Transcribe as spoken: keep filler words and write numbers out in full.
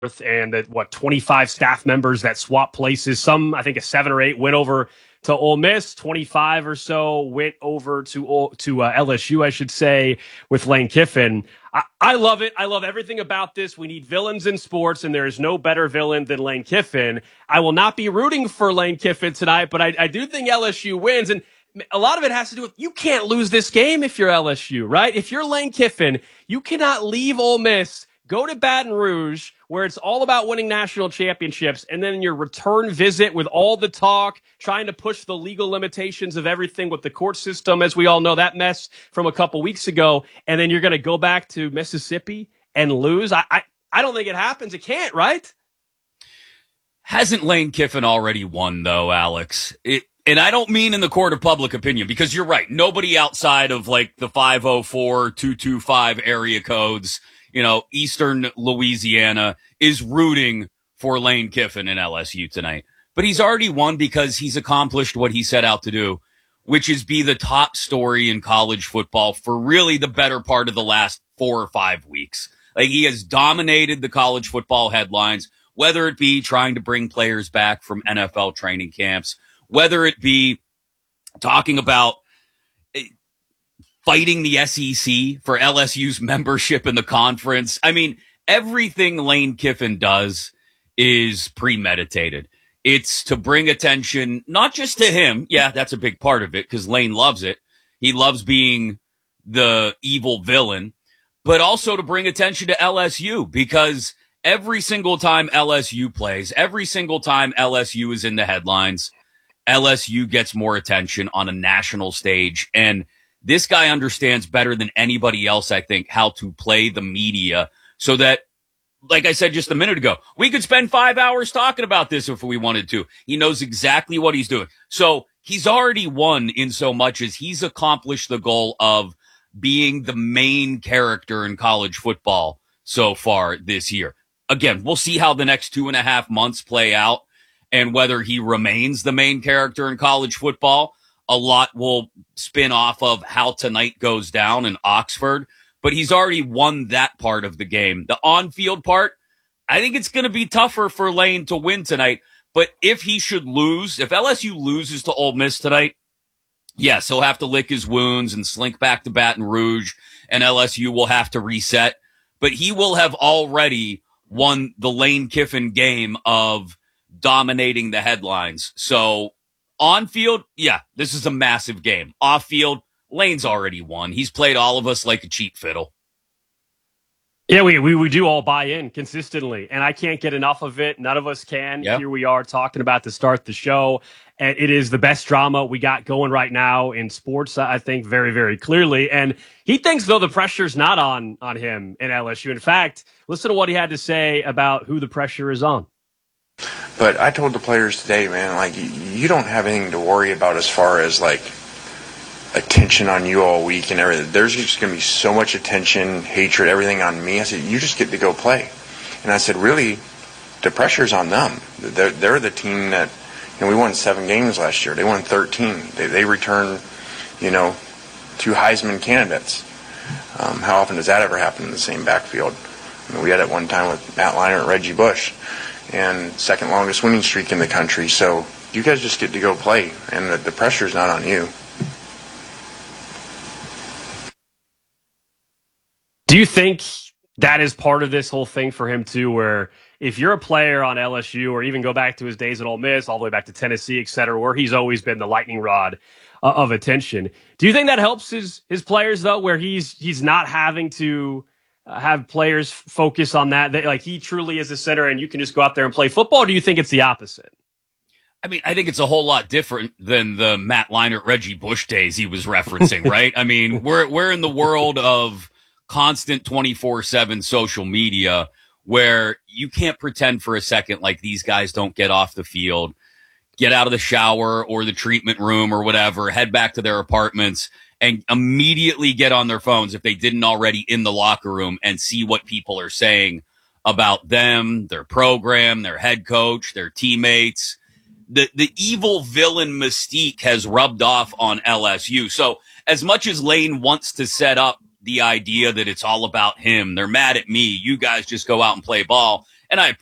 and that what twenty-five staff members that swap places. Some, I think, a seven or eight went over to Ole Miss. twenty-five or so went over to to uh, L S U, I should say, with Lane Kiffin. I, I love it. I love everything about this. We need villains in sports, and there is no better villain than Lane Kiffin. I will not be rooting for Lane Kiffin tonight, but I, I do think L S U wins, and a lot of it has to do with you can't lose this game if you're L S U, right? If you're Lane Kiffin, you cannot leave Ole Miss, go to Baton Rouge, where it's all about winning national championships, and then your return visit with all the talk, trying to push the legal limitations of everything with the court system, as we all know, that mess from a couple weeks ago, and then you're going to go back to Mississippi and lose. I, I, I don't think it happens. It can't, right? Hasn't Lane Kiffin already won, though, Alex? It, and I don't mean in the court of public opinion, because you're right. Nobody outside of like the five oh four, two two five area codes, you know, Eastern Louisiana, is rooting for Lane Kiffin in L S U tonight. But he's already won because he's accomplished what he set out to do, which is be the top story in college football for really the better part of the last four or five weeks. Like, he has dominated the college football headlines, whether it be trying to bring players back from N F L training camps, whether it be talking about fighting the S E C for L S U's membership in the conference. I mean, everything Lane Kiffin does is premeditated. It's to bring attention, not just to him. Yeah, that's a big part of it, because Lane loves it. He loves being the evil villain, but also to bring attention to L S U, because every single time L S U plays, every single time L S U is in the headlines, L S U gets more attention on a national stage. And this guy understands better than anybody else, I think, how to play the media so that, like I said just a minute ago, we could spend five hours talking about this if we wanted to. He knows exactly what he's doing. So he's already won in so much as he's accomplished the goal of being the main character in college football so far this year. Again, we'll see how the next two and a half months play out and whether he remains the main character in college football. A lot will spin off of how tonight goes down in Oxford, but he's already won that part of the game. The on-field part, I think it's going to be tougher for Lane to win tonight, but if he should lose, if L S U loses to Ole Miss tonight, yes, he'll have to lick his wounds and slink back to Baton Rouge, and L S U will have to reset, but he will have already won the Lane Kiffin game of dominating the headlines. So on field, yeah, this is a massive game. Off field, Lane's already won. He's played all of us like a cheap fiddle. Yeah, we, we we do all buy in consistently, and I can't get enough of it. None of us can. Yep. Here we are talking about to start the show, and it is the best drama we got going right now in sports, I think, very, very clearly. And he thinks, though, the pressure's not on, on him in L S U. In fact, listen to what he had to say about who the pressure is on. But I told the players today, man, like, you don't have anything to worry about as far as, like, attention on you all week and everything. There's just going to be so much attention, hatred, everything on me. I said, you just get to go play. And I said, really, the pressure's on them. They're, they're the team that, you know, we won seven games last year. They won thirteen. They, they returned, you know, two Heisman candidates. Um, how often does that ever happen in the same backfield? I mean, we had it one time with Matt Leinart and Reggie Bush, and second longest winning streak in the country. So you guys just get to go play, and the, the pressure's not on you. Do you think that is part of this whole thing for him, too, where if you're a player on L S U or even go back to his days at Ole Miss, all the way back to Tennessee, et cetera, where he's always been the lightning rod uh, of attention, do you think that helps his his players, though, where he's he's not having to uh, have players focus on that, that, like he truly is the center and you can just go out there and play football, or do you think it's the opposite? I mean, I think it's a whole lot different than the Matt Leinart, Reggie Bush days he was referencing, right? I mean, we're we're in the world of constant twenty-four seven social media where you can't pretend for a second like these guys don't get off the field, get out of the shower or the treatment room or whatever, head back to their apartments and immediately get on their phones if they didn't already in the locker room and see what people are saying about them, their program, their head coach, their teammates. The the evil villain mystique has rubbed off on L S U. So as much as Lane wants to set up the idea that it's all about him, they're mad at me, you guys just go out and play ball, And I